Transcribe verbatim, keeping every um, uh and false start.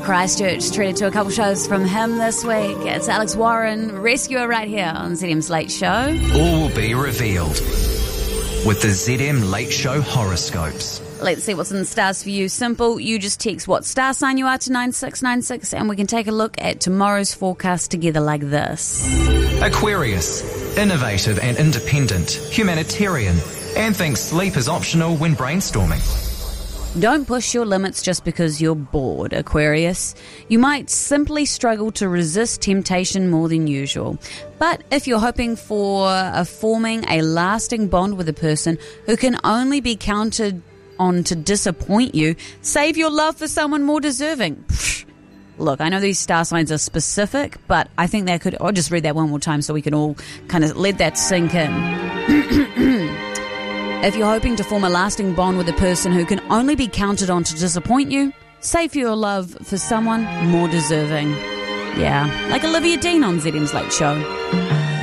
Christchurch. Treated to a couple shows from him this week. It's Alex Warren, Rescuer, right here on Z M's Late Show. All will be revealed with the Z M Late Show horoscopes. Let's see what's in the stars for you. Simple, you just text what star sign you are to nine six nine six and we can take a look at tomorrow's forecast together like this. Aquarius, innovative and independent, humanitarian, and thinks sleep is optional when brainstorming. Don't push your limits just because you're bored, Aquarius. You might simply struggle to resist temptation more than usual. But if you're hoping for uh, forming a lasting bond with a person who can only be counted on to disappoint you, save your love for someone more deserving. Pfft. Look, I know these star signs are specific, but I think that could... I'll just read that one more time so we can all kind of let that sink in. If you're hoping to form a lasting bond with a person who can only be counted on to disappoint you, save your love for someone more deserving. Yeah, like Olivia Dean on Z M's Late Show.